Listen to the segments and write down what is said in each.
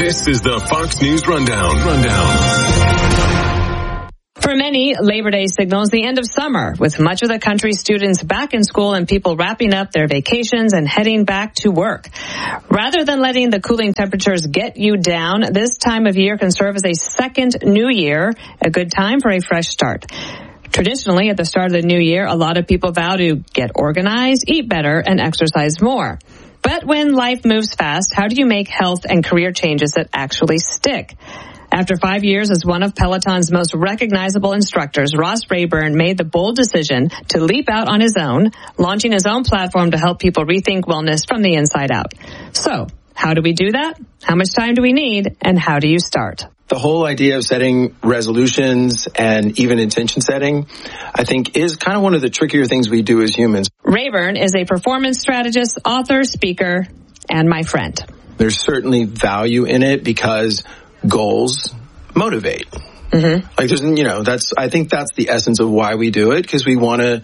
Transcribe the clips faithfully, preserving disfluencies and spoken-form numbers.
This is the Fox News Rundown. Rundown. For many, Labor Day signals the end of summer, with much of the country's students back in school and people wrapping up their vacations and heading back to work. Rather than letting the cooling temperatures get you down, this time of year can serve as a second new year, a good time for a fresh start. Traditionally, at the start of the new year, a lot of people vow to get organized, eat better, and exercise more. But when life moves fast, how do you make health and career changes that actually stick? After five years as one of Peloton's most recognizable instructors, Ross Rayburn made the bold decision to leap out on his own, launching his own platform to help people rethink wellness from the inside out. So, how do we do that? How much time do we need? And how do you start? The whole idea of setting resolutions and even intention setting, I think, is kind of one of the trickier things we do as humans. Rayburn is a performance strategist, author, speaker, and my friend. There's certainly value in it because goals motivate. Mm-hmm. Like, there's, you know, that's, I think that's the essence of why we do it, because we want to,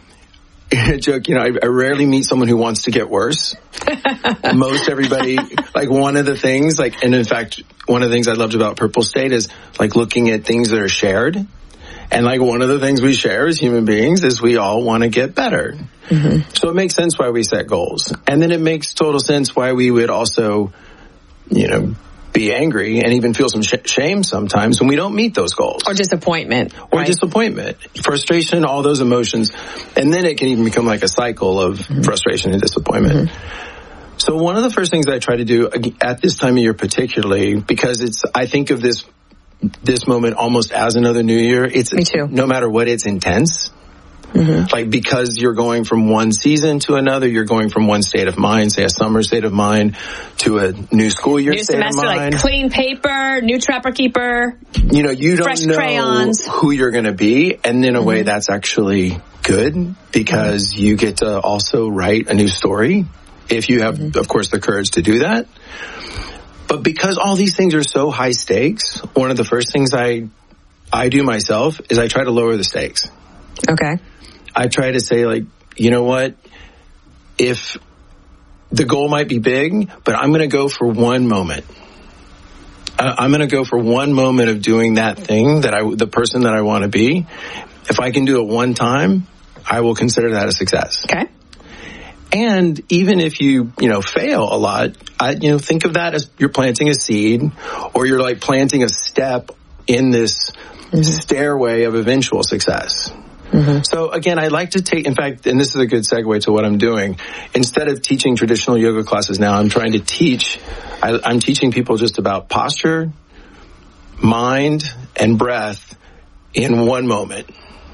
joke, you know, I, I rarely meet someone who wants to get worse. Most everybody, like, one of the things, like, and in fact, one of the things I loved about Purple State is, like, looking at things that are shared. And, like, one of the things we share as human beings is we all want to get better. Mm-hmm. So it makes sense why we set goals. And then it makes total sense why we would also, you know, be angry and even feel some sh- shame sometimes when we don't meet those goals. Or disappointment. Or right? disappointment, frustration, all those emotions. And then it can even become like a cycle of mm-hmm. frustration and disappointment. Mm-hmm. So one of the first things I try to do at this time of year particularly, because it's, I think of this this moment almost as another new year. It's Me too. No matter what, it's intense. Mm-hmm. Like, because you're going from one season to another, you're going from one state of mind, say a summer state of mind, to a new school year new state semester, of mind. Like clean paper, new Trapper Keeper. You know, you don't fresh know crayons. who you're going to be, and in a mm-hmm. way, that's actually good because mm-hmm. you get to also write a new story if you have, mm-hmm. of course, the courage to do that. But because all these things are so high stakes, one of the first things I I do myself is I try to lower the stakes. Okay. I try to say, like, you know what, if the goal might be big, but I'm going to go for one moment. Uh, I'm going to go for one moment of doing that thing that I, the person that I want to be. If I can do it one time, I will consider that a success. Okay. And even if you, you know, fail a lot, I, you know, think of that as you're planting a seed, or you're like planting a step in this mm-hmm. stairway of eventual success. Mm-hmm. So again, I like to take, in fact, and this is a good segue to what I'm doing. Instead of teaching traditional yoga classes now, I'm trying to teach, I, I'm teaching people just about posture, mind, and breath in one moment.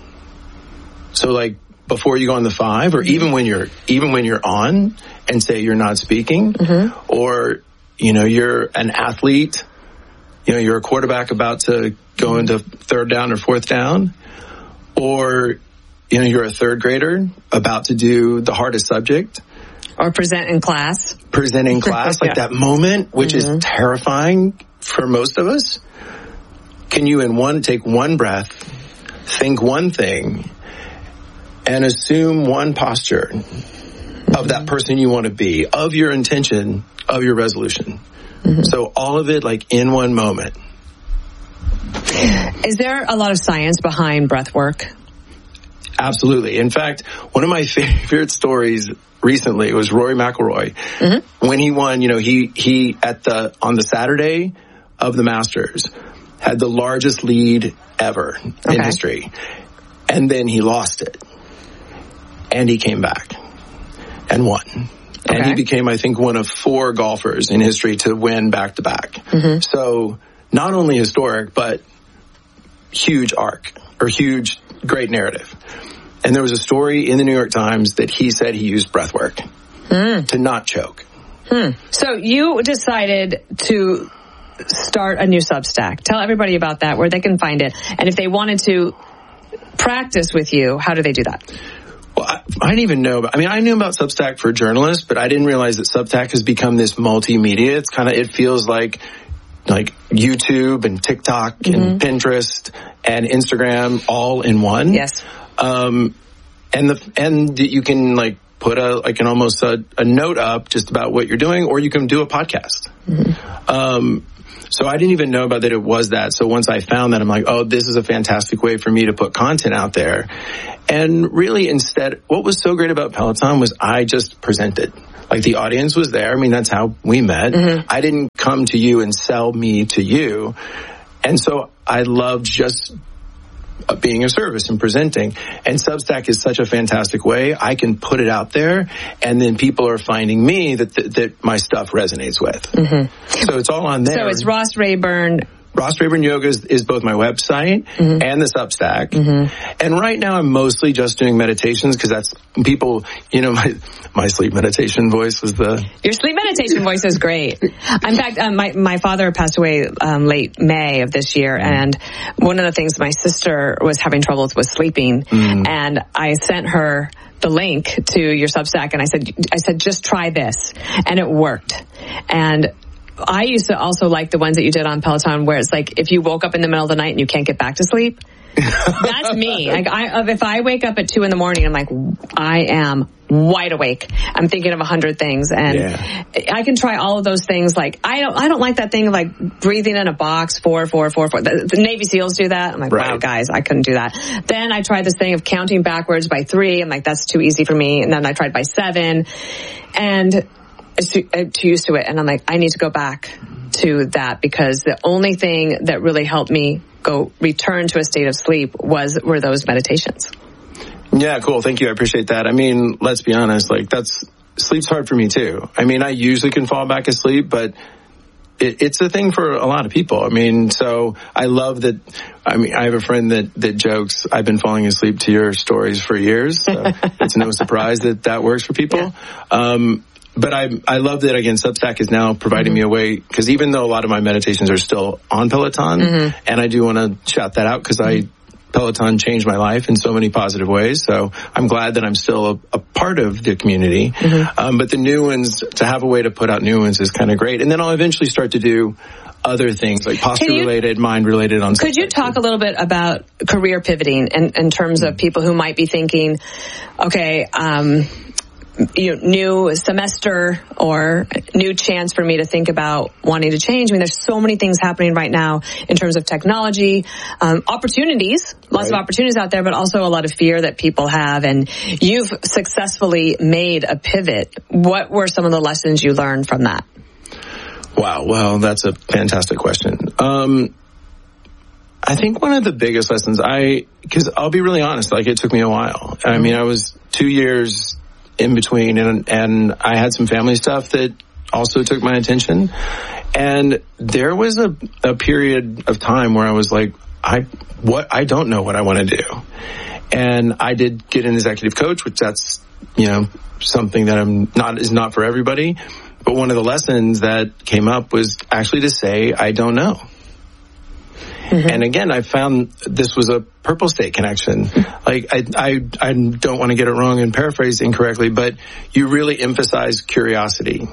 So, like, before you go on the five, or even when you're, even when you're on and say you're not speaking, mm-hmm. or, you know, you're an athlete, you know, you're a quarterback about to go into third down or fourth down, or, you know, you're a third grader about to do the hardest subject. Or present in class. Present in class, like yeah. that moment, which mm-hmm. is terrifying for most of us. Can you, in one, take one breath, think one thing, and assume one posture mm-hmm. of that person you want to be, of your intention, of your resolution. Mm-hmm. So all of it, like, in one moment. Is there a lot of science behind breath work? Absolutely. In fact, one of my favorite stories recently was Rory McIlroy. Mm-hmm. When he won, you know, he, he at the, on the Saturday of the Masters had the largest lead ever okay. in history. And then he lost it. And he came back and won. Okay. And he became, I think, one of four golfers in history to win back to back. Mm-hmm. So not only historic, but huge arc, or huge, great narrative. And there was a story in the New York Times that he said he used breath work mm. to not choke. Hmm. So you decided to start a new Substack. Tell everybody about that, where they can find it. And if they wanted to practice with you, how do they do that? Well, I, I didn't even know. About, I mean, I knew about Substack for journalists, but I didn't realize that Substack has become this multimedia. It's kind of, it feels like like YouTube and TikTok mm-hmm. and Pinterest and Instagram all in one. Yes. Um, and the and you can, like, put a like an almost a, a note up just about what you're doing, or you can do a podcast. Mm-hmm. Um, So I didn't even know about that it was that. So once I found that, I'm like, oh, this is a fantastic way for me to put content out there. And really instead, what was so great about Peloton was I just presented. Like the audience was there. I mean, that's how we met. Mm-hmm. I didn't come to you and sell me to you. And so I loved just being a service and presenting. And Substack is such a fantastic way. I can put it out there, and then people are finding me that th- that my stuff resonates with. Mm-hmm. So it's all on there. So it's Ross Rayburn. Ross Rayburn Yoga is, is both my website mm-hmm. and the Substack. Mm-hmm. And right now I'm mostly just doing meditations because that's people, you know, my my sleep meditation voice was the... Your sleep meditation voice is great. In fact, um, my, my father passed away um, late May of this year, and one of the things my sister was having trouble with was sleeping, mm. and I sent her the link to your Substack, and I said, I said, just try this, and it worked. And I used to also like the ones that you did on Peloton where it's like if you woke up in the middle of the night and you can't get back to sleep. That's me. Like I, if I wake up at two in the morning, I'm like, I am wide awake. I'm thinking of a hundred things, and yeah. I can try all of those things. Like I don't, I don't like that thing of like breathing in a box, four, four, four, four. The, the Navy SEALs do that. I'm like, right. Wow, guys, I couldn't do that. Then I tried this thing of counting backwards by three. I'm like, that's too easy for me. And then I tried by seven, and too, too used to it. And I'm like, I need to go back to that because the only thing that really helped me go return to a state of sleep was were those meditations. Yeah, cool. Thank you. I appreciate that. I mean, let's be honest, like that's sleep's hard for me too. I mean, I usually can fall back asleep, but it, it's a thing for a lot of people. I mean, so I love that. I mean, I have a friend that, that jokes, I've been falling asleep to your stories for years. So it's no surprise that that works for people. Yeah. Um, But I I love that, again, Substack is now providing mm-hmm. me a way, because even though a lot of my meditations are still on Peloton, mm-hmm. and I do want to shout that out because mm-hmm. I Peloton changed my life in so many positive ways, so I'm glad that I'm still a, a part of the community. Mm-hmm. Um, but the new ones, to have a way to put out new ones is kind of great. And then I'll eventually start to do other things like posture-related, mind-related on Could you talk a little bit about career pivoting in, in terms mm-hmm. of people who might be thinking, okay, um, you know, new semester or new chance for me to think about wanting to change. I mean, there's so many things happening right now in terms of technology, um, opportunities, lots right. of opportunities out there, but also a lot of fear that people have. And you've successfully made a pivot. What were some of the lessons you learned from that? Wow. Well, that's a fantastic question. Um, I think one of the biggest lessons I, because I'll be really honest, like it took me a while. I mean, I was two years in between, and and I had some family stuff that also took my attention, and there was a, a period of time where I was like, I what I don't know what I want to do, and I did get an executive coach, which that's you know something that I'm not is not for everybody, but one of the lessons that came up was actually to say I don't know. Mm-hmm. And again, I found this was a purple state connection. Like, I, I, I don't want to get it wrong and paraphrase incorrectly, but you really emphasize curiosity.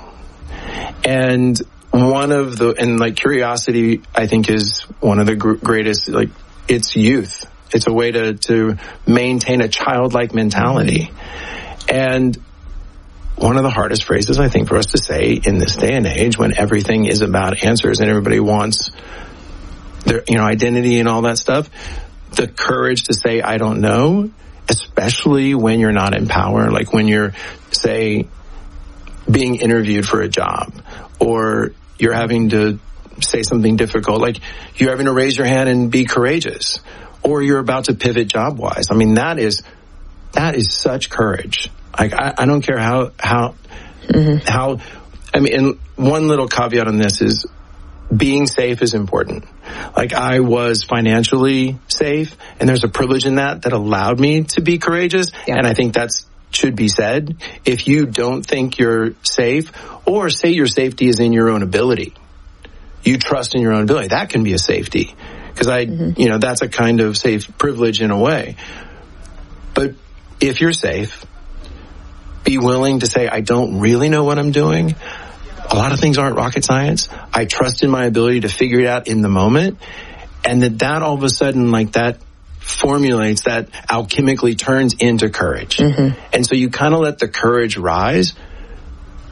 And one of the, and like curiosity, I think is one of the gr- greatest, like, it's youth. It's a way to, to maintain a childlike mentality. And one of the hardest phrases, I think, for us to say in this day and age when everything is about answers and everybody wants their, you know, identity and all that stuff, the courage to say, I don't know, especially when you're not in power, like when you're, say, being interviewed for a job, or you're having to say something difficult, like you're having to raise your hand and be courageous, or you're about to pivot job-wise. I mean, that is, that is such courage. Like, I, I don't care how, how, mm-hmm. how, I mean, and one little caveat on this is, being safe is important. Like, I was financially safe, and there's a privilege in that that allowed me to be courageous. Yeah. And I think that's should be said. If you don't think you're safe, or say your safety is in your own ability, you trust in your own ability, that can be a safety. Because I, mm-hmm. you know, that's a kind of safe privilege in a way. But if you're safe, be willing to say, I don't really know what I'm doing. A lot of things aren't rocket science. I trust in my ability to figure it out in the moment. And that that all of a sudden, like that formulates, that alchemically turns into courage. Mm-hmm. And so you kind of let the courage rise.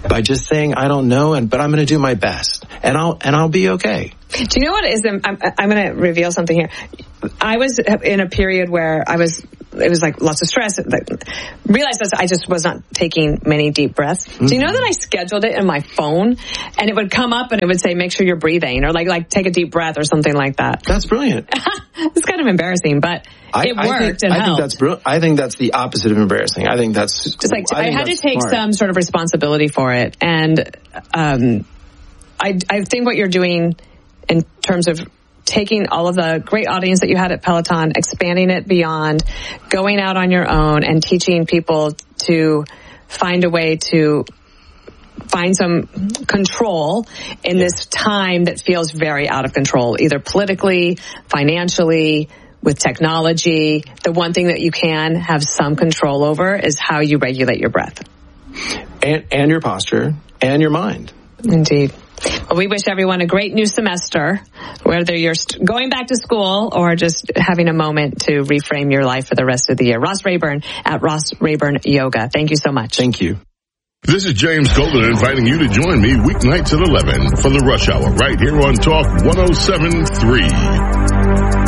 by just saying, I don't know, and but I'm going to do my best, and I'll and I'll be okay. Do you know what is? I'm, I'm going to reveal something here. I was in a period where I was, it was like lots of stress. Like, realized that I just was not taking many deep breaths. Mm-hmm. Do you know that I scheduled it in my phone, and it would come up and it would say, make sure you're breathing, or like like take a deep breath or something like that. That's brilliant. It's kind of embarrassing, but I, it worked I think, and I helped. think that's brilliant. I think that's the opposite of embarrassing. I think that's just like I, I had to take smart. some sort of responsibility for it, and um, I I think what you're doing in terms of taking all of the great audience that you had at Peloton, expanding it beyond, going out on your own and teaching people to find a way to find some control in yeah. this time that feels very out of control, either politically, financially, with technology. The one thing that you can have some control over is how you regulate your breath. And, and your posture and your mind. Indeed. Well, we wish everyone a great new semester, whether you're going back to school or just having a moment to reframe your life for the rest of the year. Ross Rayburn at Ross Rayburn Yoga. Thank you so much. Thank you. This is James Golden inviting you to join me weeknights at eleven for the Rush Hour right here on Talk one oh seven point three.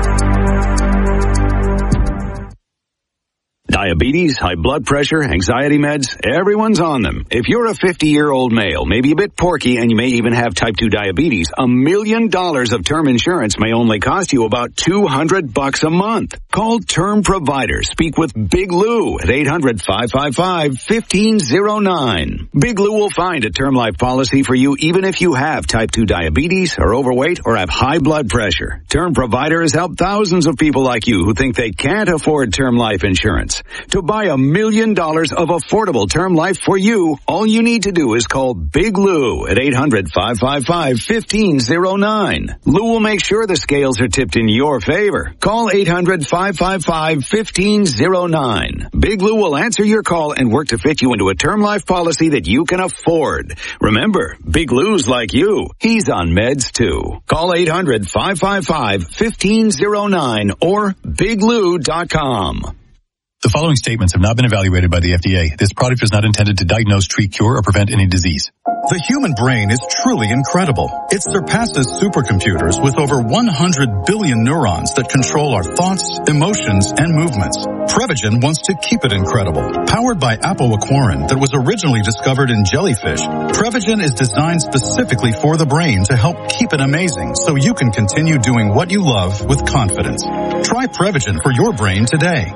Diabetes, high blood pressure, anxiety meds, everyone's on them. If you're a fifty-year-old male, maybe a bit porky, and you may even have type two diabetes, a million dollars of term insurance may only cost you about two hundred bucks a month. Call Term Provider. Speak with Big Lou at eight hundred, five five five, one five zero nine. Big Lou will find a term life policy for you even if you have type two diabetes, are overweight, or have high blood pressure. Term Provider has helped thousands of people like you who think they can't afford term life insurance. To buy a million dollars of affordable term life for you, all you need to do is call Big Lou at eight hundred, five five five, one five zero nine. Lou will make sure the scales are tipped in your favor. Call eight hundred, five five five, one five zero nine. Big Lou will answer your call and work to fit you into a term life policy that you can afford. Remember, Big Lou's like you. He's on meds too. Call eight hundred, five five five, one five zero nine or big lou dot com. The following statements have not been evaluated by the F D A. This product is not intended to diagnose, treat, cure, or prevent any disease. The human brain is truly incredible. It surpasses supercomputers with over one hundred billion neurons that control our thoughts, emotions, and movements. Prevagen wants to keep it incredible. Powered by apoaquarin that was originally discovered in jellyfish, Prevagen is designed specifically for the brain to help keep it amazing so you can continue doing what you love with confidence. Try Prevagen for your brain today.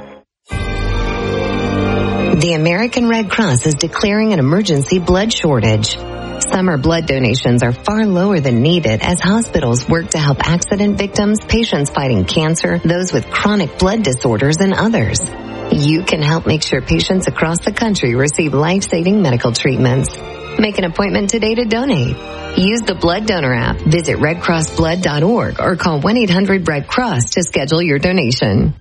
The American Red Cross is declaring an emergency blood shortage. Summer blood donations are far lower than needed as hospitals work to help accident victims, patients fighting cancer, those with chronic blood disorders, and others. You can help make sure patients across the country receive life-saving medical treatments. Make an appointment today to donate. Use the Blood Donor app, visit red cross blood dot org, or call one eight hundred red cross to schedule your donation.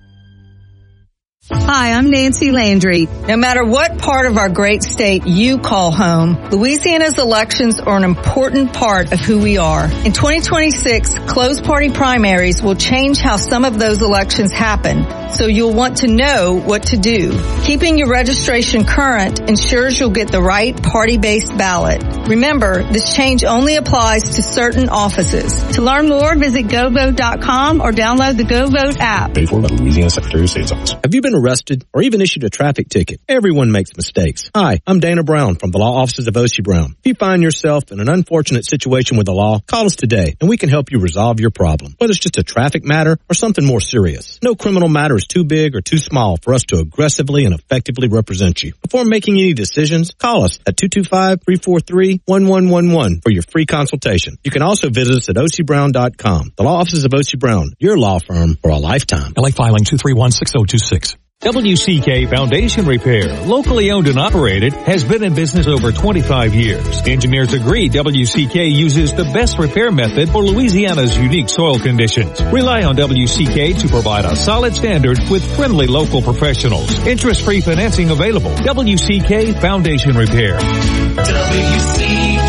Hi, I'm Nancy Landry. No matter what part of our great state you call home, Louisiana's elections are an important part of who we are. In twenty twenty-six, closed party primaries will change how some of those elections happen, so you'll want to know what to do. Keeping your registration current ensures you'll get the right party-based ballot. Remember, this change only applies to certain offices. To learn more, visit go vote dot com or download the GoVote app. Paid for by the Louisiana Secretary of State's office. Have you been arrested or even issued a traffic ticket? Everyone makes mistakes. Hi, I'm Dana Brown from the law offices of Oshie Brown. If you find yourself in an unfortunate situation with the law, call us today and we can help you resolve your problem, whether it's just a traffic matter or something more serious. No criminal matter is too big or too small for us to aggressively and effectively represent you. Before making any decisions, call us at two two five, three four three, one one one one for your free consultation. You can also visit us at O C Brown dot com. The law offices of Oshie Brown, your law firm for a lifetime. L A filing two three one, six zero two six. W C K Foundation Repair, locally owned and operated, has been in business over twenty-five years. Engineers agree W C K uses the best repair method for Louisiana's unique soil conditions. Rely on W C K to provide a solid standard with friendly local professionals. Interest-free financing available. W C K Foundation Repair. W C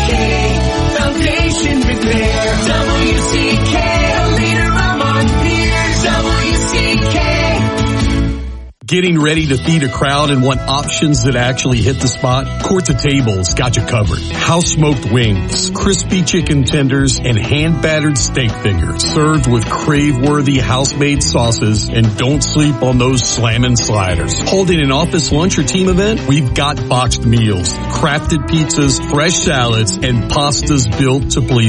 K Foundation Repair. W C K, a leader among peers. W C K. Getting ready to feed a crowd and want options that actually hit the spot? Court to Table's got you covered. House smoked wings, crispy chicken tenders, and hand-battered steak fingers served with crave-worthy house-made sauces, and don't sleep on those slammin' sliders. Holding an office lunch or team event? We've got boxed meals, crafted pizzas, fresh salads, and pastas built to please